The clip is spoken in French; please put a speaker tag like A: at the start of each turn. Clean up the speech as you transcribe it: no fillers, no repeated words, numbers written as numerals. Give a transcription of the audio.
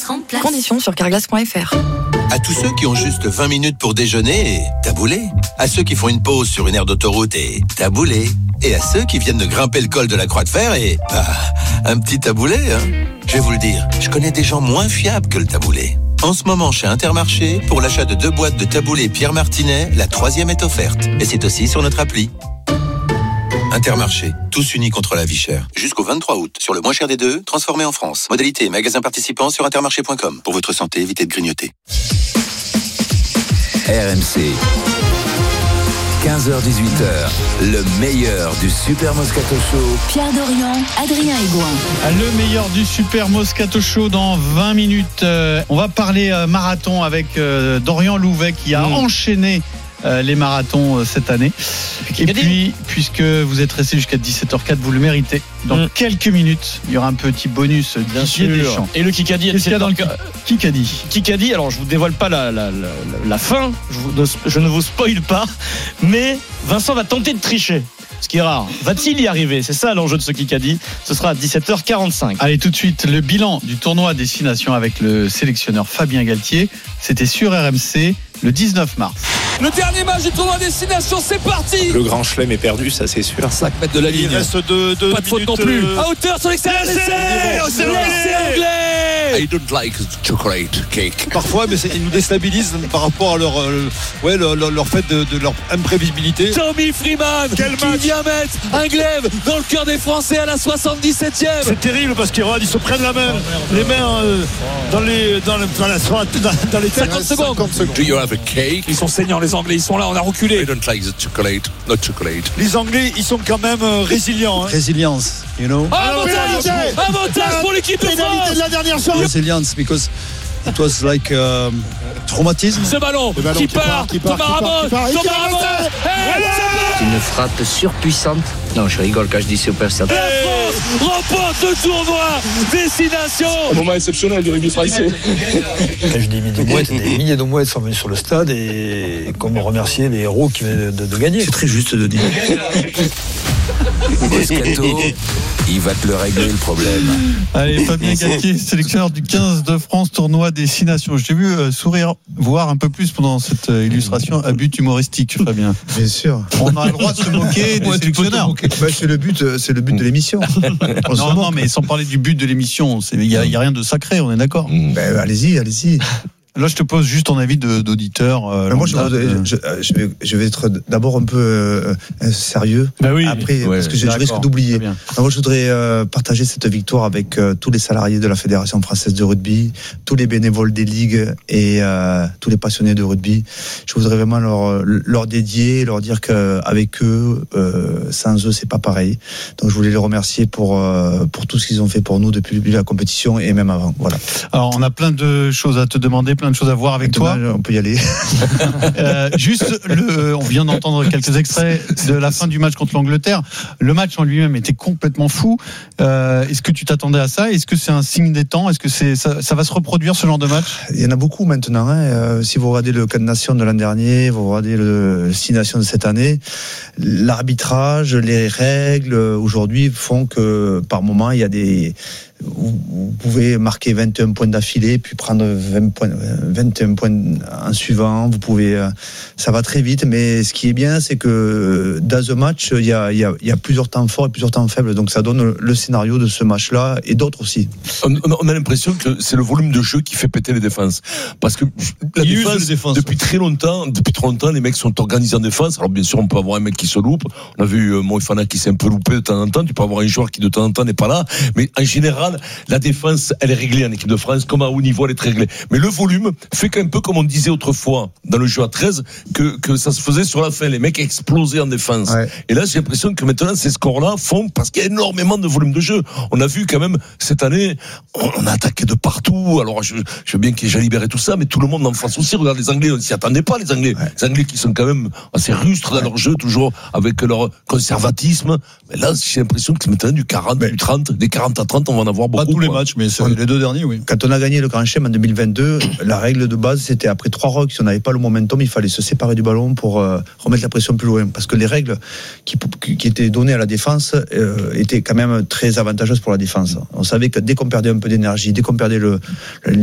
A: remplace.
B: Conditions sur carglass.fr.
C: À tous ceux qui ont juste 20 minutes pour déjeuner et taboulé. À ceux qui font une pause sur une aire d'autoroute et taboulé. Et à ceux qui viennent de grimper le col de la Croix de Fer et... un petit taboulé, hein. Je vais vous le dire, je connais des gens moins fiables que le taboulé. En ce moment, chez Intermarché, pour l'achat de 2 boîtes de taboulé Pierre Martinet, la 3e est offerte. Et c'est aussi sur notre appli. Intermarché, tous unis contre la vie chère. Jusqu'au 23 août, sur le moins cher des deux, transformé en France. Modalité et magasin participants sur intermarché.com. Pour votre santé, évitez de grignoter.
D: RMC, 15h-18h, le meilleur du Super Moscato Show.
A: Pierre Dorian, Adrien Aigouin.
E: Le meilleur du Super Moscato Show dans 20 minutes. On va parler marathon avec Dorian Louvet qui a enchaîné les marathons cette année. Et puis, puisque vous êtes resté jusqu'à 17h04, vous le méritez. Dans quelques minutes, il y aura un petit bonus
F: bien sûr. Et le Kikadi,
E: qu'est-ce qu'il y a dans le Kikadi? Alors, je vous dévoile pas la fin. Je ne vous spoil pas. Mais Vincent va tenter de tricher. Ce qui est rare. Va-t-il y arriver? C'est ça l'enjeu de ce Kikadi. Ce sera à 17h45. Allez, tout de suite, le bilan du tournoi Destination avec le sélectionneur Fabien Galtier. C'était sur RMC le 19 mars.
G: Le dernier match du tournoi Destination, c'est parti.
H: Le grand chelem est perdu, ça c'est sûr.
G: 5 mètres de la ligne.
H: Il reste deux
G: pas de faute non plus. À hauteur sur l'extérieur. C'est anglais.
C: I don't like chocolate cake.
H: Parfois, mais ils nous déstabilisent par rapport à leur fait de leur imprévisibilité.
G: Tommy Freeman qui vient mettre un glaive dans le cœur des Français à la 77e.
H: C'est terrible parce qu'ils se prennent les mains dans les
G: 50 secondes.
C: Do you have a cake?
G: Ils sont saignants les Anglais, ils sont là, on a reculé.
C: I don't like the chocolate, not chocolate.
H: Les Anglais, ils sont quand même résilients.
I: Résilience, you know.
G: Avantage pour l'équipe de France.
H: De la dernière chance.
I: Resilience, because it was like traumatisme.
G: Ce ballon qui part, Thomas Ramos.
J: Une frappe surpuissante. Non, je rigole quand je dis super.
G: La France remporte le tournoi Destination.
K: Un moment exceptionnel du rugby français.
I: Quand je dis des milliers de mouettes sont venus sur le stade et comme remercier les héros qui venaient de gagner.
C: C'est très juste de dire.
D: Moscato, il va te le régler le problème.
E: Allez, Fabien Galtier, sélectionneur du 15 de France, tournoi Destination. Je t'ai vu sourire, voir un peu plus pendant cette illustration à but humoristique, Fabien.
I: Bien sûr.
E: On a le droit de se moquer des sélectionneurs.
I: C'est le but de l'émission.
E: Non, mais sans parler du but de l'émission, il n'y a rien de sacré, on est d'accord.
I: Allez-y.
E: Là, je te pose juste ton avis d'auditeur.
I: Moi, je vais être d'abord un peu sérieux. Après, parce que je risque d'oublier. Moi, je voudrais partager cette victoire avec tous les salariés de la Fédération française de rugby, tous les bénévoles des ligues et tous les passionnés de rugby. Je voudrais vraiment leur dédier, leur dire qu'avec eux, sans eux, c'est pas pareil. Donc, je voulais les remercier pour tout ce qu'ils ont fait pour nous depuis le début de la compétition et même avant. Voilà.
E: Alors, on a plein de choses à te demander, plein de choses à voir avec toi.
I: On peut y aller.
E: On vient d'entendre quelques extraits de la fin du match contre l'Angleterre. Le match en lui-même était complètement fou. Est-ce que tu t'attendais à ça? Est-ce que c'est un signe des temps? Est-ce que ça va se reproduire ce genre de match?
I: Il y en a beaucoup maintenant. Si vous regardez le 4 Nations de l'an dernier, vous regardez le 6 Nations de cette année, l'arbitrage, les règles aujourd'hui font que par moment il y a des... Vous pouvez marquer 21 points d'affilée, puis prendre 21 points en suivant. Vous pouvez, ça va très vite, mais ce qui est bien, c'est que dans un match, il y a plusieurs temps forts et plusieurs temps faibles. Donc ça donne le scénario de ce match-là et d'autres aussi.
K: On a l'impression que c'est le volume de jeu qui fait péter les défenses. Parce que la défense, depuis très longtemps, les mecs sont organisés en défense. Alors bien sûr, on peut avoir un mec qui se loupe. On a vu Moïfana qui s'est un peu loupé de temps en temps. Tu peux avoir un joueur qui de temps en temps n'est pas là. Mais en général, la défense, elle est réglée en équipe de France, comme à haut niveau, elle est réglée. Mais le volume fait qu'un peu comme on disait autrefois dans le jeu à 13, que ça se faisait sur la fin. Les mecs explosaient en défense. Ouais. Et là, j'ai l'impression que maintenant, ces scores-là font, parce qu'il y a énormément de volume de jeu. On a vu quand même, cette année, on a attaqué de partout. Alors, je veux bien qu'il y ait Jalibert et tout ça, mais tout le monde en face aussi. Regarde les Anglais, on s'y attendait pas, les Anglais. Ouais. Les Anglais qui sont quand même assez rustres dans leur jeu, toujours avec leur conservatisme. Mais là, j'ai l'impression que c'est maintenant du 40, du 30, des 40 à 30, on va en avoir beaucoup.
I: Pas tous les matchs, mais c'est les deux derniers, oui. Quand on a gagné le Grand Chelem en 2022, la règle de base, c'était après 3 rocks, si on n'avait pas le momentum, il fallait se séparer du ballon pour remettre la pression plus loin. Parce que les règles qui étaient données à la défense étaient quand même très avantageuses pour la défense. On savait que dès qu'on perdait un peu d'énergie, dès qu'on perdait